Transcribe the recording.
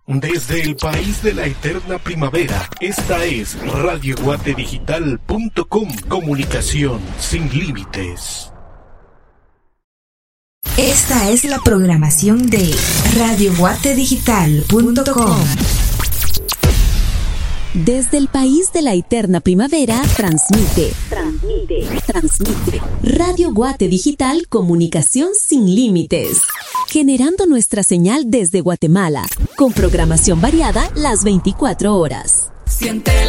Desde el país de la eterna primavera, esta es radioguatedigital.com. Comunicación sin límites. Esta es la programación de radioguatedigital.com. Desde el país de la eterna primavera, transmite. Radio Guate Digital, comunicación sin límites. Generando nuestra señal desde Guatemala, con programación variada las 24 horas. Siente